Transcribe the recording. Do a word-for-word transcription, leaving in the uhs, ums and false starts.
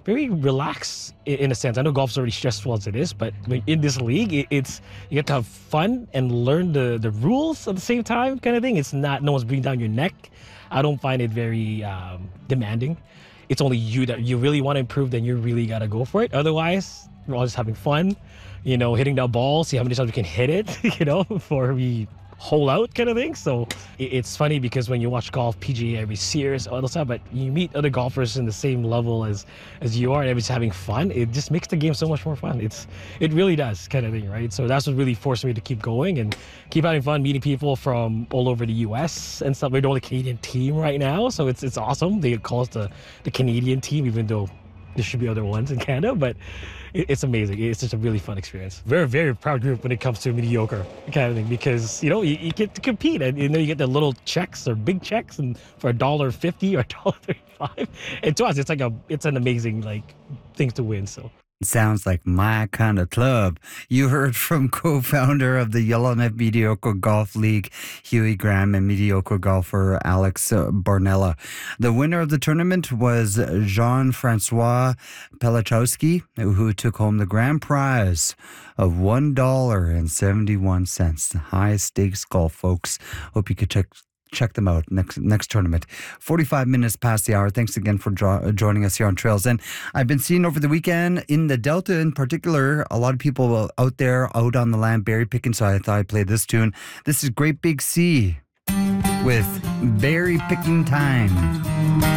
very relaxed in, in a sense. I know golf's already stressful as it is, but when in this league, it, it's you get to have fun and learn the the rules at the same time, kind of thing. It's not no one's breathing down your neck. I don't find it very um, demanding. It's only you that you really want to improve, then you really got to go for it. Otherwise, we're all just having fun, you know, hitting that ball, see how many times we can hit it, you know, before we hole out kind of thing. So it, it's funny because when you watch golf, P G A, every series, all that stuff, but you meet other golfers in the same level as as you are, and everybody's having fun. It just makes the game so much more fun. It's it really does, kind of thing, right? So that's what really forced me to keep going and keep having fun, meeting people from all over the U S and stuff. We're the only Canadian team right now, so it's it's awesome. They call us the the Canadian team, even though there should be other ones in Canada, but it, it's amazing. It's just a really fun experience. Very, very proud group when it comes to mediocre kind of thing, because you know you, you get to compete, and you know you get the little checks or big checks, and for a dollar fifty or a dollar thirty-five, and to us it's like a it's an amazing like thing to win. So. Sounds like my kind of club. You heard from co-founder of the Yellowknife Mediocre Golf League, Huey Graham, and mediocre golfer Alex Barnella. The winner of the tournament was Jean-Francois Pelachowski, who took home the grand prize of one dollar and seventy-one cents. High stakes golf, folks. Hope you could check Check them out next next tournament. forty-five minutes past the hour. Thanks again for jo- joining us here on Trails. And I've been seeing over the weekend in the Delta in particular, a lot of people out there out on the land berry picking. So I thought I'd play this tune. This is Great Big Sea with Berry Picking Time.